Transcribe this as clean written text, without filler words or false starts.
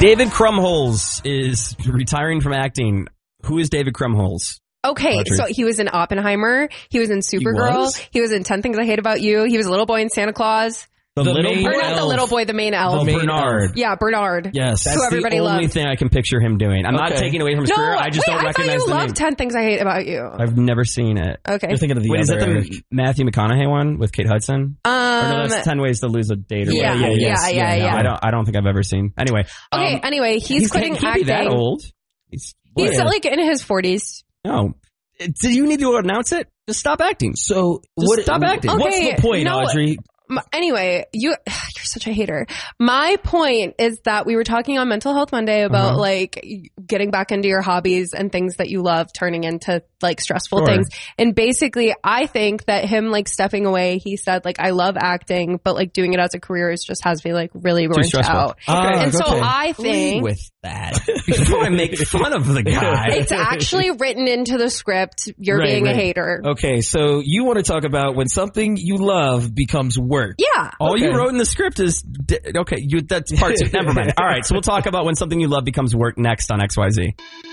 David Krumholtz is retiring from acting. Who is David Krumholtz? Okay, Audrey. so he was in Oppenheimer. He was in Supergirl. He was in 10 Things I Hate About You. He was a little boy in Santa Claus. The little Or not the little boy, the main elf. Bernard. Yeah, Bernard. Yes. That's who everybody the only loves. thing I can picture him doing. I'm not taking away from his career. I just don't recognize I thought the you name. loved 10 Things I Hate About You. I've never seen it. Okay. You're thinking of the Wait, is that other. the Matthew McConaughey one with Kate Hudson? Or no, that's 10 Ways to Lose a Date or Yeah, whatever. yeah. No, I don't think I've ever seen. Anyway. Okay, anyway, he's quitting can't be that acting. old. He's like in his 40s. No. Do you need to announce it? Just stop acting. So stop acting. Okay, what's the point, no, Audrey? Anyway, you're such a hater. My point is that we were talking on Mental Health Monday about like getting back into your hobbies and things that you love turning into like stressful things. And basically, I think that him like stepping away, he said like, I love acting, but like doing it as a career is just has me like really burnt out. And so I think with that before I make fun of the guy, it's actually written into the script. You're being a hater. Okay, so you want to talk about when something you love becomes work. Yeah. All you wrote in the script is that's part two. Never mind. All right, so we'll talk about when something you love becomes work next on XYZ.